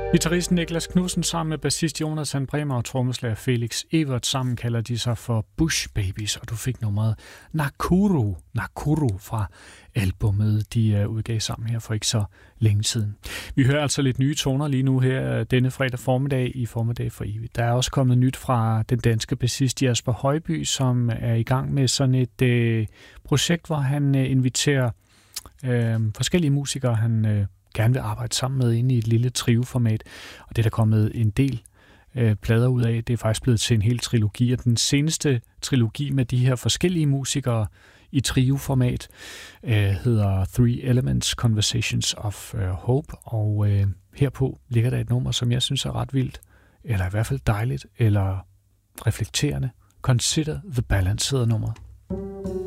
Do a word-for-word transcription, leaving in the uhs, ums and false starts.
Guitaristen Niklas Knudsen sammen med bassist Jonathan Bremer og trommeslager Felix Evert sammen kalder de sig for Bush Babies, og du fik nummeret Nakuru, Nakuru fra albumet, de uh, udgav sammen her for ikke så længe siden. Vi hører altså lidt nye toner lige nu her denne fredag formiddag i Formiddag for Evigt. Der er også kommet nyt fra den danske bassist Jasper Højby, som er i gang med sådan et uh, projekt, hvor han uh, inviterer uh, forskellige musikere, han uh, gerne vil arbejde sammen med inde i et lille trio-format. Og det er der kommet en del øh, plader ud af. Det er faktisk blevet til en hel trilogi. Og den seneste trilogi med de her forskellige musikere i trio-format øh, hedder Three Elements Conversations of øh, Hope. Og øh, herpå ligger der et nummer, som jeg synes er ret vildt, eller i hvert fald dejligt, eller reflekterende. Consider the Balance hedder nummeret.